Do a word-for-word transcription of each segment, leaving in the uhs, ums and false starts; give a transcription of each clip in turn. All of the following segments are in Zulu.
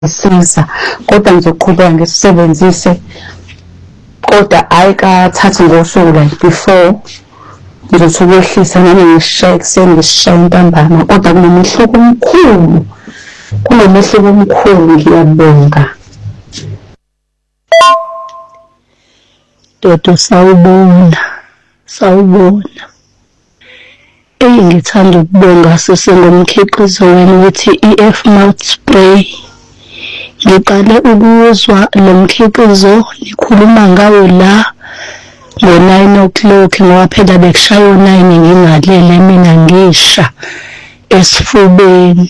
isiza kodwa ngizoqhubeka ngisebenzise kodwa ayikathathi ngosuku like before ngizothi ukwehlisa nami ngishaye ekuseni ngishaye ntambama kodwa kunomehluko omkhulu kunomehluko omkhulu ngiyabonga. Dodo sawubona sawubona engithanda ukubonga sesengomkhiqizo wenu ukuthi E F mouth spray. Ngiqale ukuzwa lo mkhiqizo nikhuluma ngawo la ngo nine o'clock ngoba phela bekushaya nine ngingalele mina ngisha esifubeni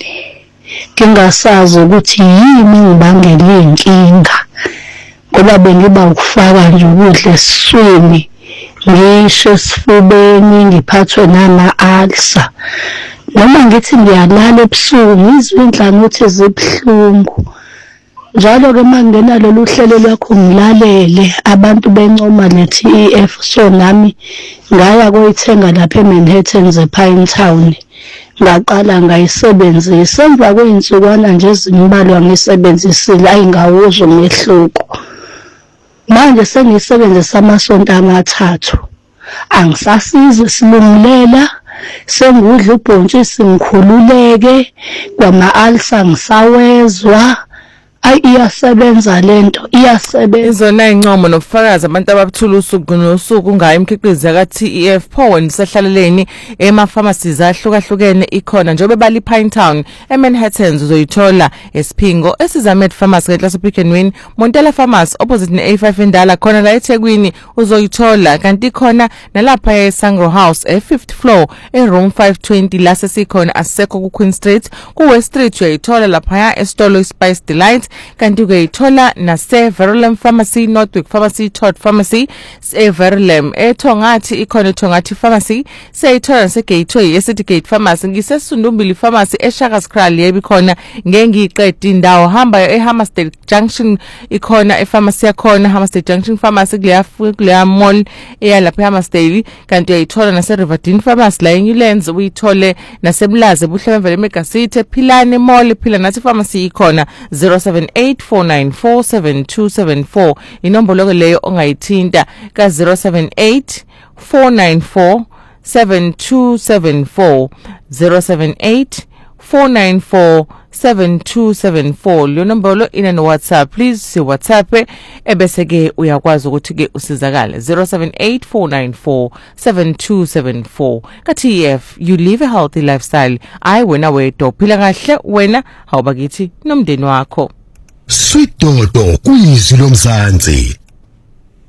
ngingasazi ukuthi yini ngibangela inkinga ngoba bengiba ukufaka nje ukudla esiswini ngisho esifubeni ngiphathwe nama ulcer noma ngithi ngiyalala ebusuku ngizwe inhlangothi ezibhlungu. Njalo ke mangena lolu hlelo lwakho ngilalele abantu bencoma lethi E F so nami ngaya koyithenga lapha eManhattan zePine Town ngaqala ngayisebenzisa emva kweinsukwana nje ezimbalwa ngisebenzisile ayingawuzwa umehluko. Manje sengiyisebenzisa amasonto amathathu angisasize silungulela sengudla ubhontshisi ngikhululeke kwama ulcer ngisawezwa. Ay iyasebenza lento iyasebenza. Izona incomo nobufakazi abantu ababuthula usuku nosuku ngayo imikhiqizo yaka T E F Power nisehlaleleni ema pharmacies ahlukahlukene ikhona njengoba bali Pine Town eManhattan uzoyithola esiphingo esizamed pharmacy eClass Pick and Win Montella Pharmacy opposite ne A five endala khona la eThekwini uzoyithola kanti khona nalapha eSangro House e fifth floor e room five twenty la sesikhona aseko ku Queen Street ku West Street uyayithola lapha esitolo Spice Delight kanti uyayithola nase Verulam Pharmacy Northwick Pharmacy Todd Pharmacy e Verulam eThongathi ikhona Thongathi Pharmacy seyithola nase Gateway eCity Gate Pharmacy ngisesundumbili Pharmacy eShaka Skral yebikhona ngengiqeda indawo hamba eHammersdale Junction ikhona ePharmacy yakhona Hammersdale Junction Pharmacy kuleya mall eyalapha eHammersdale kanti uyayithola nase Riverdene Pharmacy la eNewlands uyithole naseBlaze buhlebemvele Mega City Philane Mall Philanathi Pharmacy ikhona zero seven eight four nine four seven two seven four inombolo leyo ongayithinta ka zero seven eight four nine four seven two seven four zero seven eight four nine four seven two seven four lo nombolo ina no WhatsApp please si WhatsApp ebese ke uyakwazi ukuthi ke usizakale zero seven eight four nine four seven two seven four ka T F you live a healthy lifestyle I wena wedwa phila kahle wena hawubakithi nomndeni wakho. Sweet Dodo kuyizwi lomzansi.